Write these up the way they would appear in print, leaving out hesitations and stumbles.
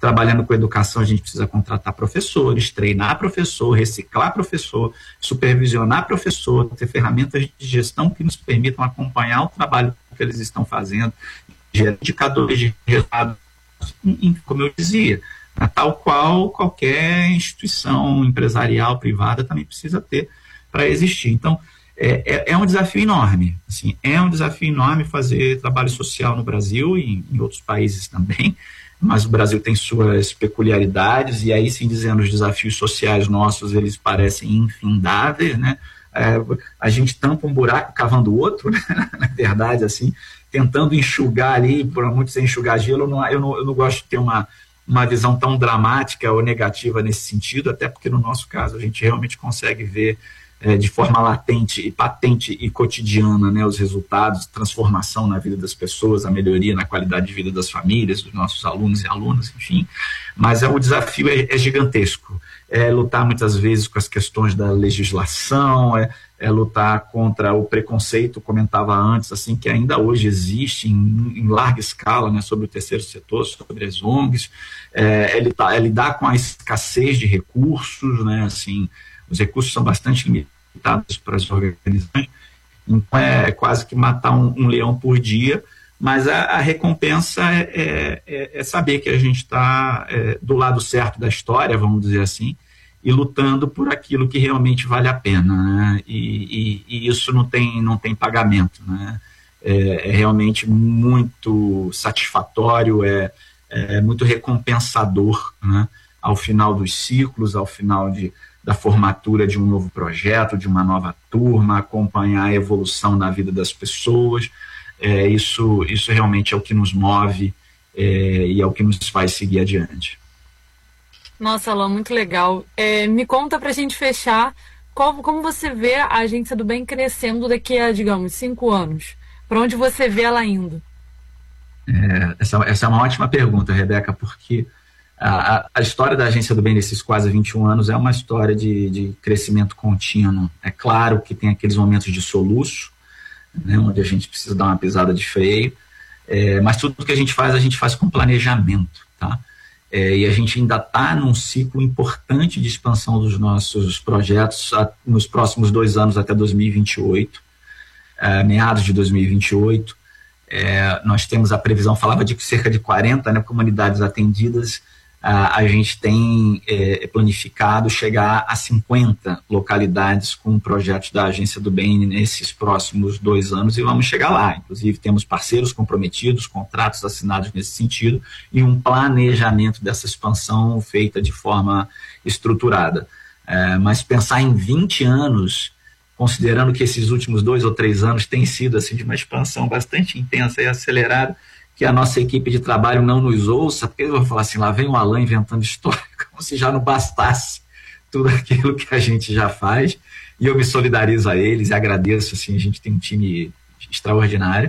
trabalhando com educação, a gente precisa contratar professores, treinar professor, reciclar professor, supervisionar professor, ter ferramentas de gestão que nos permitam acompanhar o trabalho que eles estão fazendo, gerar indicadores de resultado, como eu dizia, tal qual qualquer instituição empresarial, privada, também precisa ter para existir. Então, é um desafio enorme, assim, é um desafio enorme fazer trabalho social no Brasil e em outros países também, mas o Brasil tem suas peculiaridades, e aí sim, dizendo, os desafios sociais nossos, eles parecem infindáveis, né? A gente tampa um buraco cavando outro, né? Na verdade, assim, tentando enxugar ali, por muito sem enxugar gelo, eu não gosto de ter uma visão tão dramática ou negativa nesse sentido, até porque no nosso caso a gente realmente consegue ver de forma latente e patente e cotidiana, né, os resultados, transformação na vida das pessoas, a melhoria na qualidade de vida das famílias, dos nossos alunos e alunas, enfim. Mas o desafio é gigantesco. É lutar muitas vezes com as questões da legislação, é lutar contra o preconceito, comentava antes, assim, que ainda hoje existe em larga escala, né, sobre o terceiro setor, sobre as ONGs, é lidar com a escassez de recursos, né, assim, os recursos são bastante limitados para as organizações, então é quase que matar um leão por dia, mas a recompensa é saber que a gente está do lado certo da história, vamos dizer assim, e lutando por aquilo que realmente vale a pena, né? E isso não tem pagamento, né? É realmente muito satisfatório, é muito recompensador, né? Ao final dos ciclos, ao final da formatura de um novo projeto, de uma nova turma, acompanhar a evolução na vida das pessoas. Isso realmente é o que nos move e é o que nos faz seguir adiante. Nossa, Alain, muito legal. Me conta, para a gente fechar, como você vê a Agência do Bem crescendo daqui a, digamos, 5 anos? Para onde você vê ela indo? Essa é uma ótima pergunta, Rebeca, porque a história da Agência do Bem nesses quase 21 anos é uma história de crescimento contínuo. É claro que tem aqueles momentos de soluço, né, onde a gente precisa dar uma pisada de freio, mas tudo que a gente faz com planejamento, tá? E a gente ainda está num ciclo importante de expansão dos nossos projetos nos próximos 2 anos até 2028, meados de 2028. Nós temos a previsão, falava de cerca de 40, né, comunidades atendidas. A gente tem planificado chegar a 50 localidades com projetos da Agência do Bem nesses próximos 2 anos, e vamos chegar lá. Inclusive, temos parceiros comprometidos, contratos assinados nesse sentido, e um planejamento dessa expansão feita de forma estruturada. Mas pensar em 20 anos, considerando que esses últimos 2 ou 3 anos têm sido assim, de uma expansão bastante intensa e acelerada, que a nossa equipe de trabalho não nos ouça, porque eu vou falar assim, lá vem o Alain inventando história, como se já não bastasse tudo aquilo que a gente já faz, e eu me solidarizo a eles e agradeço, assim, a gente tem um time extraordinário,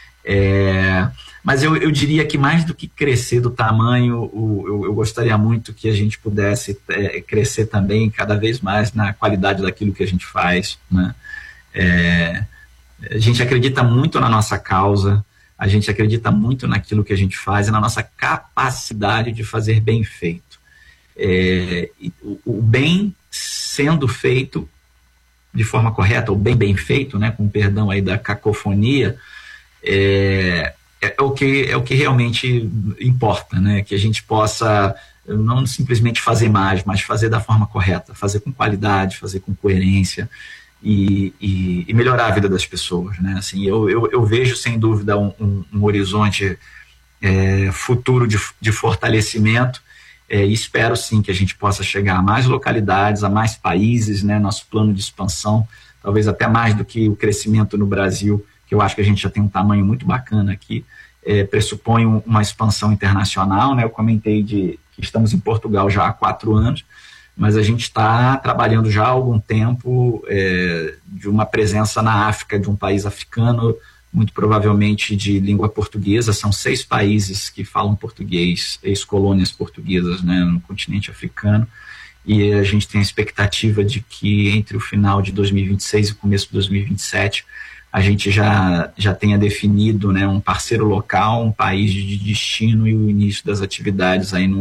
mas eu diria que mais do que crescer do tamanho, eu gostaria muito que a gente pudesse crescer também cada vez mais na qualidade daquilo que a gente faz, né? A gente acredita muito na nossa causa, a gente acredita muito naquilo que a gente faz e na nossa capacidade de fazer bem feito. O bem sendo feito de forma correta, ou bem feito, né, com perdão aí da cacofonia, é o que realmente importa, né, que a gente possa não simplesmente fazer mais, mas fazer da forma correta, fazer com qualidade, fazer com coerência, e melhorar a vida das pessoas, né? Assim, eu vejo sem dúvida um horizonte futuro de fortalecimento, e espero sim que a gente possa chegar a mais localidades, a mais países, né? Nosso plano de expansão, talvez até mais do que o crescimento no Brasil, que eu acho que a gente já tem um tamanho muito bacana aqui, pressupõe uma expansão internacional, né? Eu comentei que estamos em Portugal já há 4 anos, mas a gente está trabalhando já há algum tempo de uma presença na África, de um país africano, muito provavelmente de língua portuguesa. São 6 países que falam português, ex-colônias portuguesas, né, no continente africano, e a gente tem a expectativa de que entre o final de 2026 e o começo de 2027 a gente já tenha definido, né, um parceiro local, um país de destino e o início das atividades aí no